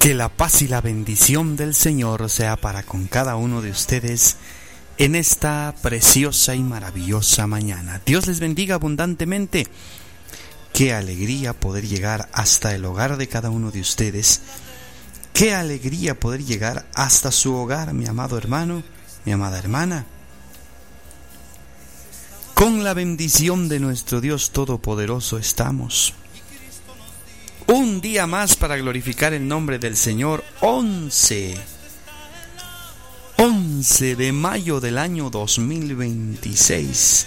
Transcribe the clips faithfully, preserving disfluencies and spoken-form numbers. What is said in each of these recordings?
Que la paz y la bendición del Señor sea para con cada uno de ustedes en esta preciosa y maravillosa mañana. Dios les bendiga abundantemente. Qué alegría poder llegar hasta el hogar de cada uno de ustedes. Qué alegría poder llegar hasta su hogar, mi amado hermano, mi amada hermana. Con la bendición de nuestro Dios Todopoderoso estamos. Un día más para glorificar el nombre del Señor. Once. Once de mayo del año dos mil veintiséis.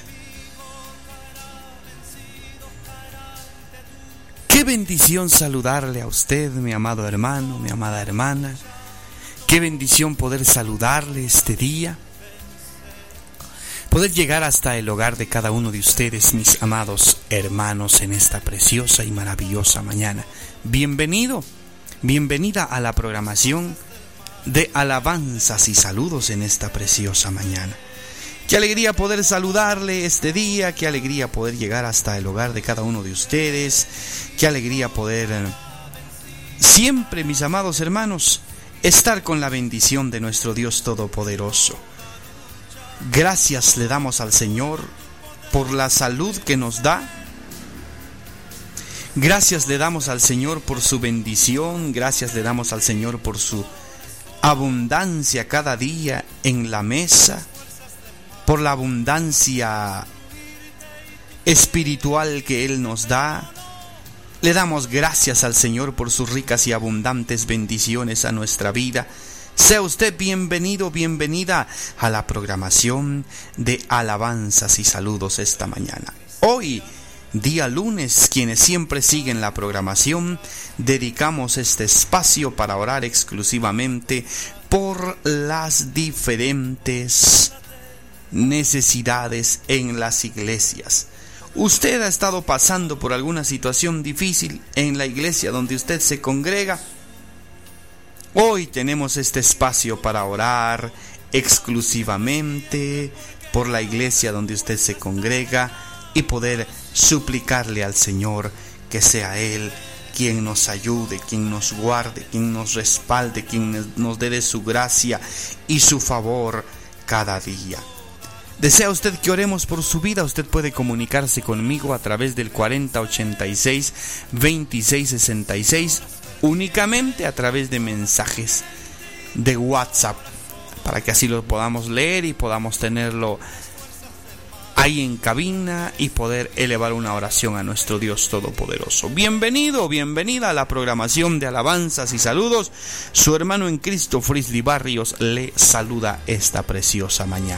Qué bendición saludarle a usted, mi amado hermano, mi amada hermana. Qué bendición poder saludarle este día. Poder llegar hasta el hogar de cada uno de ustedes, mis amados hermanos, en esta preciosa y maravillosa mañana. Bienvenido, bienvenida a la programación de alabanzas y saludos en esta preciosa mañana. Qué alegría poder saludarle este día, qué alegría poder llegar hasta el hogar de cada uno de ustedes, qué alegría poder siempre, mis amados hermanos, estar con la bendición de nuestro Dios Todopoderoso. Gracias le damos al Señor por la salud que nos da. Gracias le damos al Señor por su bendición. Gracias le damos al Señor por su abundancia cada día en la mesa. Por la abundancia espiritual que Él nos da. Le damos gracias al Señor por sus ricas y abundantes bendiciones a nuestra vida. Sea usted bienvenido, bienvenida a la programación de alabanzas y saludos esta mañana. Hoy, día lunes, quienes siempre siguen la programación, dedicamos este espacio para orar exclusivamente por las diferentes necesidades en las iglesias. ¿Usted ha estado pasando por alguna situación difícil en la iglesia donde usted se congrega? Hoy tenemos este espacio para orar exclusivamente por la iglesia donde usted se congrega y poder suplicarle al Señor que sea Él quien nos ayude, quien nos guarde, quien nos respalde, quien nos dé de su gracia y su favor cada día. ¿Desea usted que oremos por su vida? Usted puede comunicarse conmigo a través del cuarenta ochenta y seis veintiséis sesenta y seis, únicamente a través de mensajes de WhatsApp, para que así lo podamos leer y podamos tenerlo ahí en cabina y poder elevar una oración a nuestro Dios Todopoderoso. Bienvenido, bienvenida a la programación de alabanzas y saludos. Su hermano en Cristo, Frisly Barrios, le saluda esta preciosa mañana.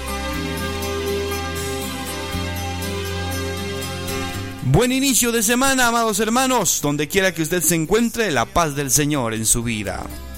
Buen inicio de semana, amados hermanos, donde quiera que usted se encuentre, la paz del Señor en su vida.